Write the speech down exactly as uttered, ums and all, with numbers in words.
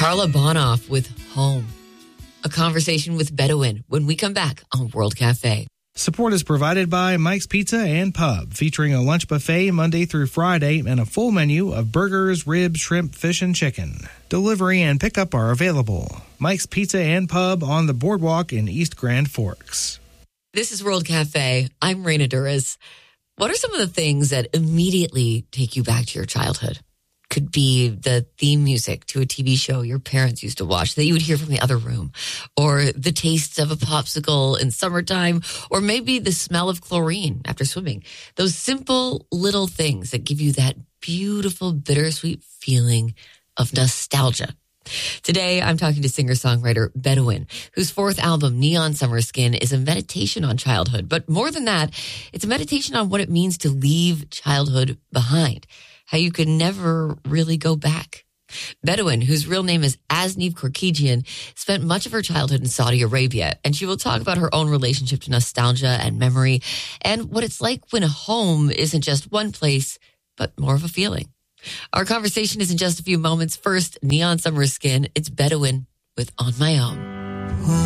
Carla Bonoff with Home. A conversation with Bedouin when we come back on World Cafe. Support is provided by Mike's Pizza and Pub, featuring a lunch buffet Monday through Friday and a full menu of burgers, ribs, shrimp, fish, and chicken. Delivery and pickup are available. Mike's Pizza and Pub on the boardwalk in East Grand Forks. This is World Cafe. I'm Raina Duras. What are some of the things that immediately take you back to your childhood? Could be the theme music to a T V show your parents used to watch that you would hear from the other room, or the tastes of a popsicle in summertime, or maybe the smell of chlorine after swimming. Those simple little things that give you that beautiful, bittersweet feeling of nostalgia. Today, I'm talking to singer-songwriter Bedouin, whose fourth album, Neon Summer Skin, is a meditation on childhood. But more than that, it's a meditation on what it means to leave childhood behind, how you could never really go back. Bedouin, whose real name is Asneeb Korkijian, spent much of her childhood in Saudi Arabia, and she will talk about her own relationship to nostalgia and memory and what it's like when a home isn't just one place, but more of a feeling. Our conversation is in just a few moments. First, Neon Summer Skin. It's Bedouin with On My Own.